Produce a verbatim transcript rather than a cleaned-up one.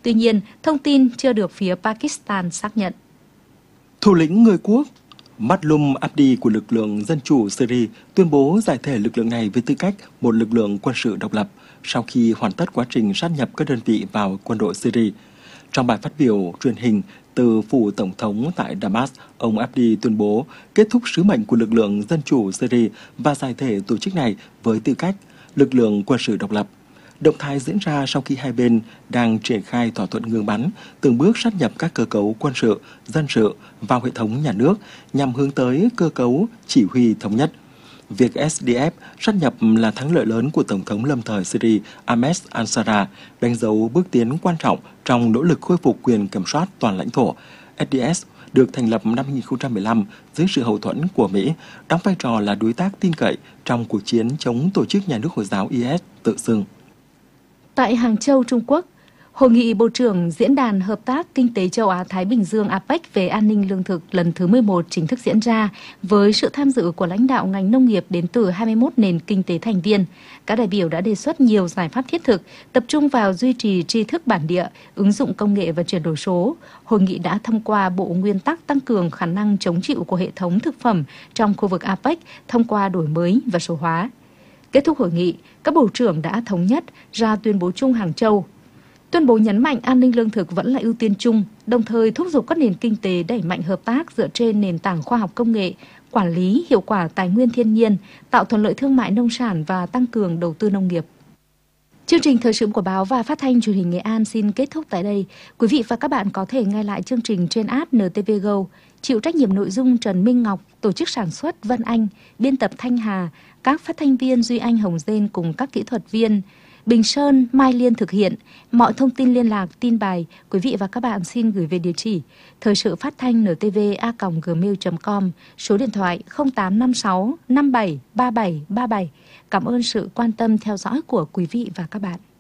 Tuy nhiên, thông tin chưa được phía Pakistan xác nhận. Thủ lĩnh người quốc Matlum Abdi của lực lượng Dân chủ Syria tuyên bố giải thể lực lượng này với tư cách một lực lượng quân sự độc lập sau khi hoàn tất quá trình sát nhập các đơn vị vào quân đội Syria. Trong bài phát biểu truyền hình từ phủ tổng thống tại Damas, ông Abdi tuyên bố kết thúc sứ mệnh của lực lượng Dân chủ Syria và giải thể tổ chức này với tư cách lực lượng quân sự độc lập. Động thái diễn ra sau khi hai bên đang triển khai thỏa thuận ngừng bắn, từng bước sát nhập các cơ cấu quân sự, dân sự vào hệ thống nhà nước nhằm hướng tới cơ cấu chỉ huy thống nhất. Việc ét đê ép sát nhập là thắng lợi lớn của Tổng thống lâm thời Syria Ahmed al-Shara, đánh dấu bước tiến quan trọng trong nỗ lực khôi phục quyền kiểm soát toàn lãnh thổ. ét đê ét được thành lập năm hai nghìn không trăm mười lăm dưới sự hậu thuẫn của Mỹ, đóng vai trò là đối tác tin cậy trong cuộc chiến chống tổ chức nhà nước Hồi giáo i ét tự xưng. Tại Hàng Châu, Trung Quốc, Hội nghị Bộ trưởng Diễn đàn Hợp tác Kinh tế Châu Á-Thái Bình Dương a pếch về an ninh lương thực lần thứ mười một chính thức diễn ra với sự tham dự của lãnh đạo ngành nông nghiệp đến từ hai mươi mốt nền kinh tế thành viên. Các đại biểu đã đề xuất nhiều giải pháp thiết thực, tập trung vào duy trì tri thức bản địa, ứng dụng công nghệ và chuyển đổi số. Hội nghị đã thông qua bộ nguyên tắc tăng cường khả năng chống chịu của hệ thống thực phẩm trong khu vực a pếch thông qua đổi mới và số hóa. Kết thúc hội nghị, các bộ trưởng đã thống nhất ra tuyên bố chung Hàng Châu. Tuyên bố nhấn mạnh an ninh lương thực vẫn là ưu tiên chung, đồng thời thúc giục các nền kinh tế đẩy mạnh hợp tác dựa trên nền tảng khoa học công nghệ, quản lý hiệu quả tài nguyên thiên nhiên, tạo thuận lợi thương mại nông sản và tăng cường đầu tư nông nghiệp. Chương trình thời sự của báo và phát thanh truyền hình Nghệ An xin kết thúc tại đây. Quý vị và các bạn có thể nghe lại chương trình trên app en tê vê Go. Chịu trách nhiệm nội dung Trần Minh Ngọc, tổ chức sản xuất Vân Anh, biên tập Thanh Hà, các phát thanh viên Duy Anh, Hồng Dên cùng các kỹ thuật viên Bình Sơn, Mai Liên thực hiện. Mọi thông tin liên lạc, tin bài, quý vị và các bạn xin gửi về địa chỉ thời sự phát thanh en tê vê a còng gmail chấm com, số điện thoại không tám năm sáu năm bảy ba bảy ba bảy. Cảm ơn sự quan tâm theo dõi của quý vị và các bạn.